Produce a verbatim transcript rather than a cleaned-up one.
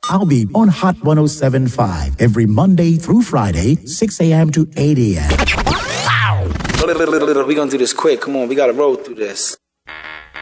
I'll be on Hot one oh seven point five every Monday through Friday, six a.m. to eight a.m. Wow! We're going to do this quick. Come on, we got to roll through this.